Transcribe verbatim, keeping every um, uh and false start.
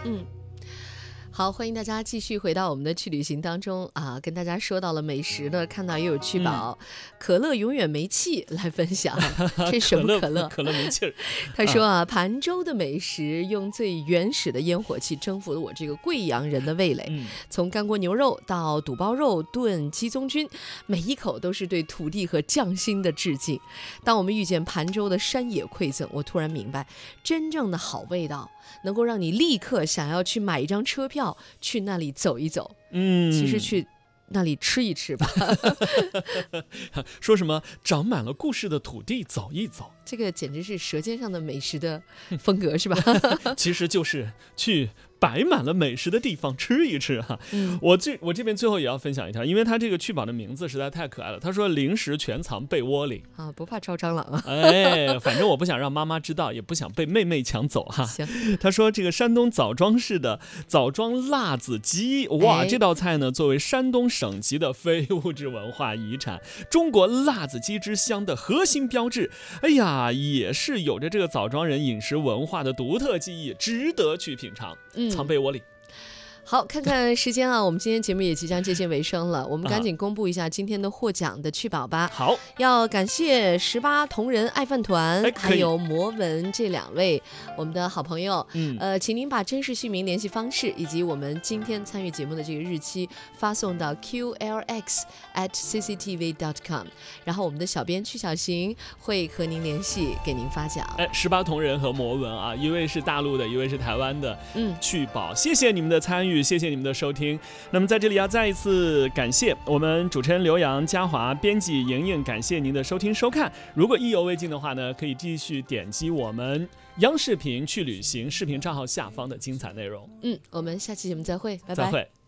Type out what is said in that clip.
嗯。好，欢迎大家继续回到我们的去旅行当中啊，跟大家说到了美食呢，看到也有趣宝、嗯、可乐永远没气来分享，这什么可乐？ 可乐没气儿。 他说啊，盘州的美食用最原始的烟火气征服了我这个贵阳人的味蕾，嗯、从干锅牛肉到肚包肉炖鸡枞菌，每一口都是对土地和匠心的致敬。当我们遇见盘州的山野馈赠，我突然明白，真正的好味道能够让你立刻想要去买一张车票去那里走一走，嗯，其实去那里吃一吃吧。 说什么长满了故事的土地走一走， 这个简直是舌尖上的美食的风格是吧？ 其实就是去摆满了美食的地方吃一吃哈、嗯。我这我这边最后也要分享一条，因为他这个趣宝的名字实在太可爱了。他说零食全藏被窝里啊，不怕招蟑螂啊。 哎，反正我不想让妈妈知道，也不想被妹妹抢走哈。 行。 他说这个山东枣庄市的枣庄辣子鸡，哇， 哎、 这道菜呢作为山东省级的非物质文化遗产，中国辣子鸡之乡的核心标志。哎呀，也是有着这个枣庄人饮食文化的独特记忆，值得去品尝。嗯。藏被窝里。 好，看看时间啊，我们今天节目也即将接近尾声了，我们赶紧公布一下今天的获奖的趣宝吧。 好， 要感谢十八铜人爱饭团，还有魔文这两位我们的好朋友。嗯，呃，请您把真实姓名、联系方式以及我们今天参与节目的这个日期发送到 q l x at c c t v dot com， 然后我们的小编曲小行会和您联系，给您发奖。 哎，十八铜人和魔文啊，一位是大陆的，一位是台湾的，嗯，趣宝，谢谢你们的参与。谢谢你们的收听。那么在这里要再一次感谢我们主持人刘洋、嘉华、编辑莹莹，感谢您的收听收看。如果意犹未尽的话呢，可以继续点击我们央视频去旅行视频账号下方的精彩内容。 嗯，我们下期节目再会，拜拜。 再会。